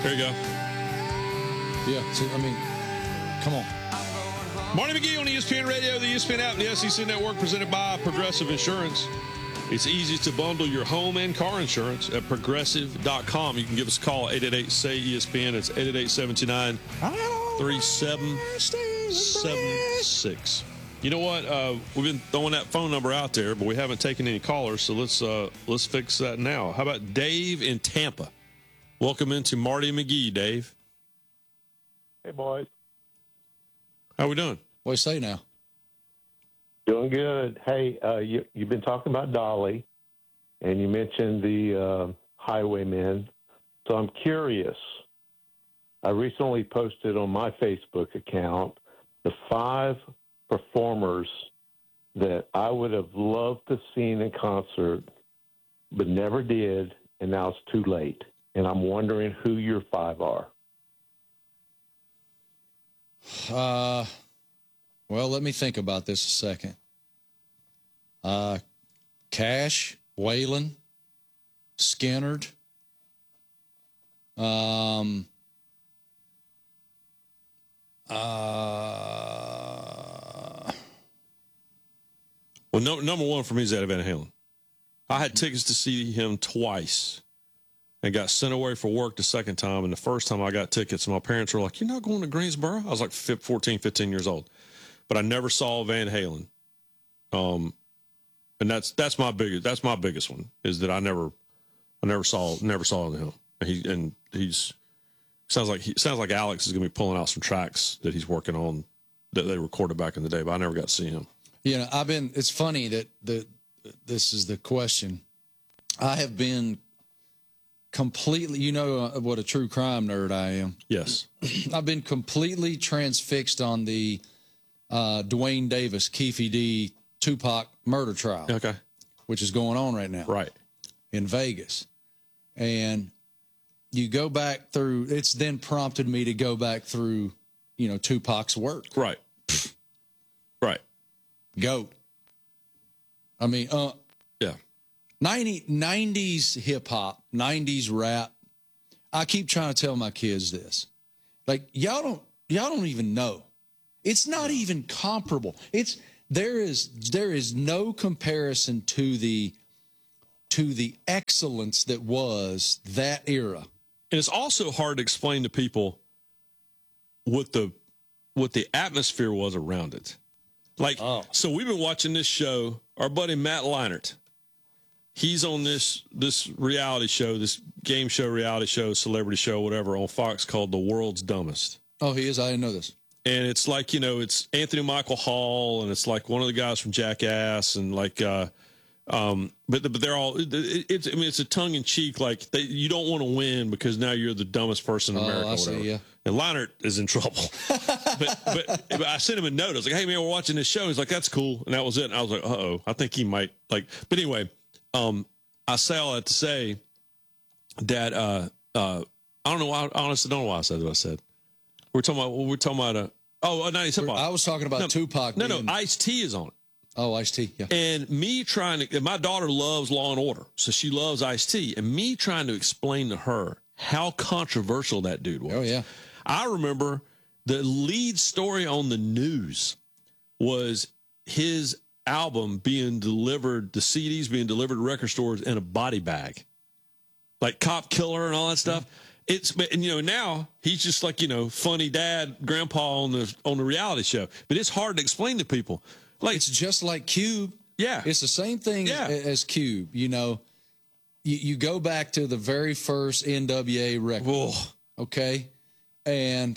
Here you go. Yeah, so, I mean, come on. Marty McGee on ESPN Radio, the ESPN app, and the SEC Network, presented by Progressive Insurance. It's easy to bundle your home and car insurance at Progressive.com. You can give us a call, 888-SAY-ESPN. It's 888-729-3776. You know what? We've been throwing that phone number out there, but we haven't taken any callers, so let's fix that now. How about Dave in Tampa? Welcome into Marty McGee, Dave. Hey, boys. How we doing? What do you say now? Doing good. Hey, you've been talking about Dolly, and you mentioned the Highwaymen. So I'm curious. I recently posted on my Facebook account the 5 performers that I would have loved to see in concert, but never did, and now it's too late. And I'm wondering who your 5 are. Well, let me think about this a second. Cash, Waylon, Skynyrd, Well, number one for me is Eddie Van Halen. I had tickets to see him twice and got sent away for work the second time. And the first time I got tickets, my parents were like, "You're not going to Greensboro?" I was like 14, 15 years old. But I never saw Van Halen. And that's my biggest one, is that I never saw him. He's sounds like Alex is going to be pulling out some tracks that he's working on that they recorded back in the day, but I never got to see him. You know, it's funny that this is the question. I have been completely, you know what a true crime nerd I am. Yes. I've been completely transfixed on the Dwayne Davis, Keefe D, Tupac murder trial. Okay. Which is going on right now. Right. In Vegas. And you go back through, it's then prompted me to go back through, you know, Tupac's work. Right. Right. Go. I mean, yeah. 90s hip hop, 90s rap. I keep trying to tell my kids this. Like, y'all don't even know. It's not even comparable. There is no comparison to the excellence that was that era. And it's also hard to explain to people what the atmosphere was around it. Like, So we've been watching this show. Our buddy Matt Leinart, he's on this reality show, this game show, reality show, celebrity show, whatever, on Fox called The World's Dumbest. Oh, he is? I didn't know this. And it's like, you know, it's Anthony Michael Hall, and it's like one of the guys from Jackass, and like, but they're all. It's a tongue in cheek, like you don't want to win because now you're the dumbest person in America. I see, yeah. And Leinart is in trouble. but I sent him a note. I was like, "Hey man, we're watching this show." He's like, "That's cool," and that was it. And I was like, "Uh-oh, I think he might like." But anyway, I say all that to say that I don't know. I honestly don't know why I said what I said. We're talking about. I was talking about Tupac. No, Ice-T is on it. Oh, Ice-T, yeah. And my daughter loves Law and Order, so she loves Ice-T. And me trying to explain to her how controversial that dude was. Oh, yeah. I remember the lead story on the news was his album being delivered, the CDs being delivered to record stores in a body bag. Like Cop Killer and all that stuff. And you know, now he's just like, you know, funny dad, grandpa on the reality show. But it's hard to explain to people. Like, it's just like Cube. Yeah. It's the same thing as Cube. You know, you go back to the very first NWA record. Whoa. Okay. And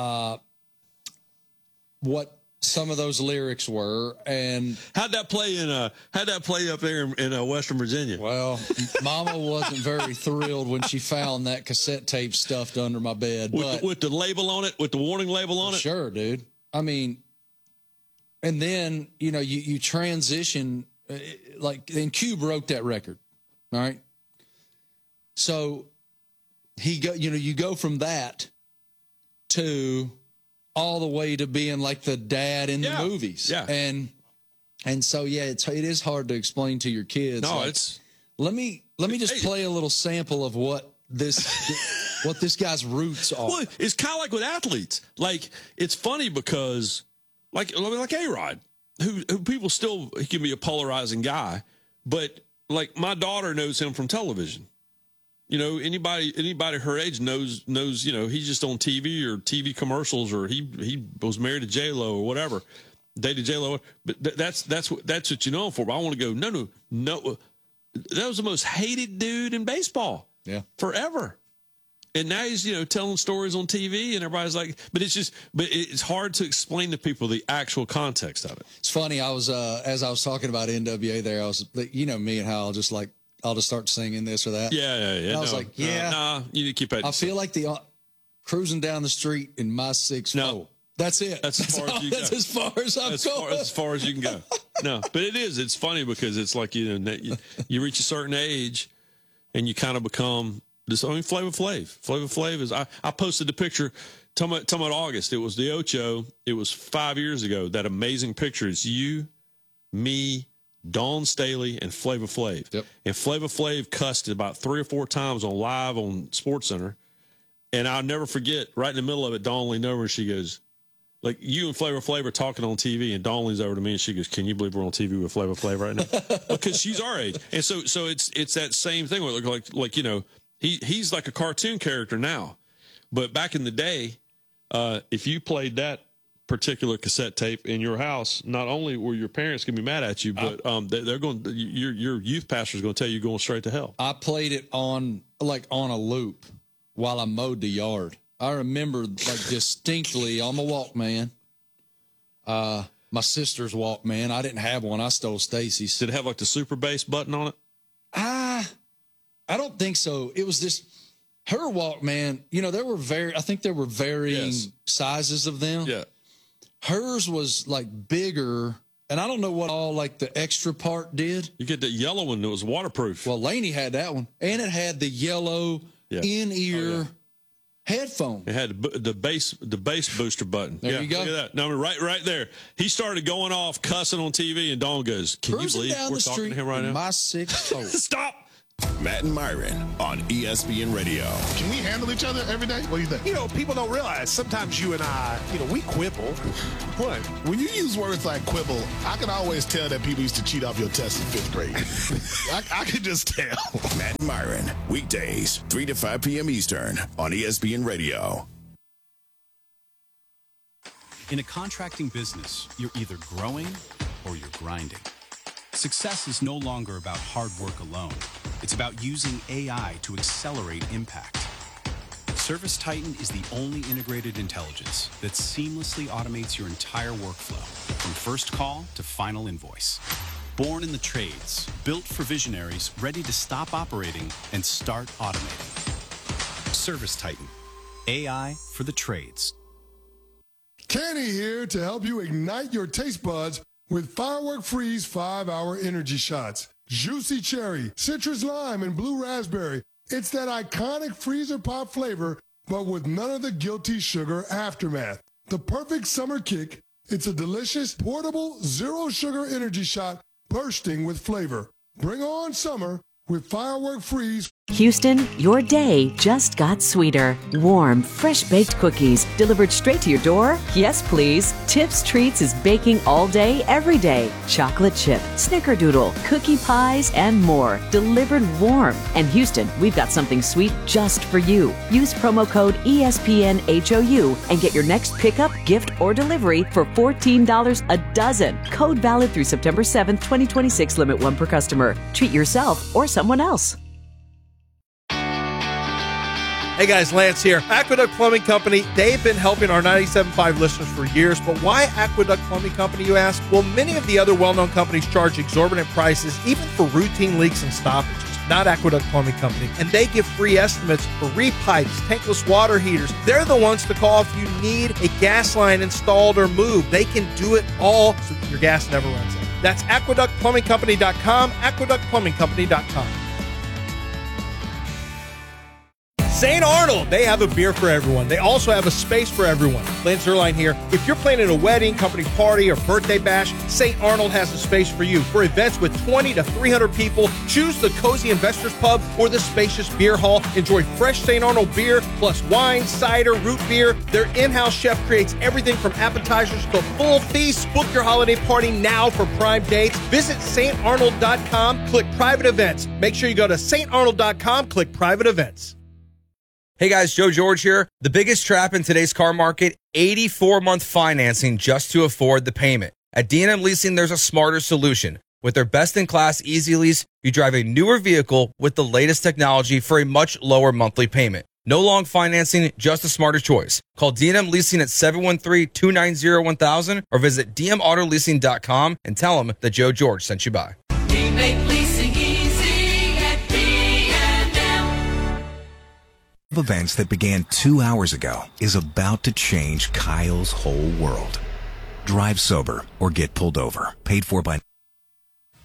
what some of those lyrics were, and how'd that play up there in Western Virginia? Well, Mama wasn't very thrilled when she found that cassette tape stuffed under my bed. With the label on it, with the warning label on it? Sure, dude. I mean, and then, you know, you transition, and Cube wrote that record, all right? So you go from that to all the way to being like the dad in the movies. Yeah. And so, yeah, it is hard to explain to your kids. No, like, let me just play a little sample of what this what this guy's roots are. Well, it's kind of like with athletes. Like, it's funny because, like A-Rod, who people still, he can be a polarizing guy, but like my daughter knows him from television. You know, anybody her age knows, you know, he's just on TV or TV commercials, or he was married to J-Lo or whatever, dated J-Lo. But that's what you know him for. But I want to go, no. That was the most hated dude in baseball. Yeah. Forever. And now he's, you know, telling stories on TV, and everybody's like, but it's hard to explain to people the actual context of it. It's funny. I was, as I was talking about NWA there, I was, you know, me and how I'll just start singing this or that. Yeah. And I was like, yeah. Nah, you need to keep that. I feel like cruising down the street in my 6'4". No. That's it. That's as far as you go. That's as far as I'm going. As far as you can go. No, but it is. It's funny because it's like, you know, you reach a certain age and you kind of become this. I mean, Flavor Flav is. I posted the picture. Talking about August. It was the Ocho. It was 5 years ago. That amazing picture. It's you, me, Dawn Staley, and Flavor Flav. Yep. And Flavor Flav cussed about 3 or 4 times live on SportsCenter. And I'll never forget, right in the middle of it, Dawn leaned over and she goes, like, you and Flavor Flav are talking on TV, and Dawn leans over to me and she goes, "Can you believe we're on TV with Flavor Flav right now?" Because she's our age. And so it's that same thing where, like, you know, he's like a cartoon character now. But back in the day, if you played that particular cassette tape in your house, not only were your parents going to be mad at you, but they're going, your youth pastor is going to tell you going straight to hell. I played it on a loop while I mowed the yard. I remember, like, distinctly on my Walkman, my sister's Walkman. I didn't have one. I stole Stacy's. Did it have like the super bass button on it? I don't think so. It was this, her Walkman, you know, I think there were varying sizes of them. Yeah. Hers was like bigger, and I don't know what all like the extra part did. You get the yellow one that was waterproof. Well, Laney had that one, and it had the yellow in-ear headphone. It had the bass booster button. There you go. Look at that. No, I mean, right there. He started going off cussing on TV, and Dawn goes, "Can Cruising you believe down we're the talking street to him right now?" My 6'4". Stop. Matt and Myron on ESPN Radio. Can we handle each other every day? What do you think? You know, people don't realize sometimes you and I, you know, we quibble. What? When you use words like quibble, I can always tell that people used to cheat off your test in 5th grade. I can just tell. Matt and Myron, weekdays, 3 to 5 p.m. Eastern on ESPN Radio. In a contracting business, you're either growing or you're grinding. Success is no longer about hard work alone. It's about using AI to accelerate impact. ServiceTitan is the only integrated intelligence that seamlessly automates your entire workflow, from first call to final invoice. Born in the trades, built for visionaries ready to stop operating and start automating. ServiceTitan, AI for the trades. Kenny here to help you ignite your taste buds with Firework Freeze 5-Hour Energy Shots. Juicy cherry, citrus lime, and blue raspberry. It's that iconic freezer pop flavor, but with none of the guilty sugar aftermath. The perfect summer kick. It's a delicious, portable, zero-sugar energy shot bursting with flavor. Bring on summer with Firework Freeze. Houston, your day just got sweeter. Warm, fresh-baked cookies delivered straight to your door? Yes, please. Tips Treats is baking all day, every day. Chocolate chip, snickerdoodle, cookie pies, and more. Delivered warm. And Houston, we've got something sweet just for you. Use promo code ESPNHOU and get your next pickup, gift, or delivery for $14 a dozen. Code valid through September 7th, 2026. Limit 1 per customer. Treat yourself or someone else. Hey guys, Lance here. Aqueduct Plumbing Company, they've been helping our 97.5 listeners for years, but why Aqueduct Plumbing Company, you ask? Well, many of the other well-known companies charge exorbitant prices, even for routine leaks and stoppages. Not Aqueduct Plumbing Company. And they give free estimates for repipes, tankless water heaters. They're the ones to call if you need a gas line installed or moved. They can do it all so that your gas never runs out. That's aqueductplumbingcompany.com, aqueductplumbingcompany.com. St. Arnold, they have a beer for everyone. They also have a space for everyone. Lance Zierlein here. If you're planning a wedding, company party, or birthday bash, St. Arnold has a space for you. For events with 20 to 300 people, choose the Cozy Investors Pub or the spacious beer hall. Enjoy fresh St. Arnold beer, plus wine, cider, root beer. Their in-house chef creates everything from appetizers to full feasts. Book your holiday party now for prime dates. Visit StArnold.com, click private events. Make sure you go to StArnold.com, click private events. Hey guys, Joe George here. The biggest trap in today's car market, 84-month financing just to afford the payment. At D&M Leasing, there's a smarter solution. With their best-in-class Easy Lease, you drive a newer vehicle with the latest technology for a much lower monthly payment. No long financing, just a smarter choice. Call D&M Leasing at 713-290-1000 or visit dmautoleasing.com and tell them that Joe George sent you by. We make leasing easy at D&M. Events that began 2 hours ago is about to change Kyle's whole world. Drive sober or get pulled over. Paid for by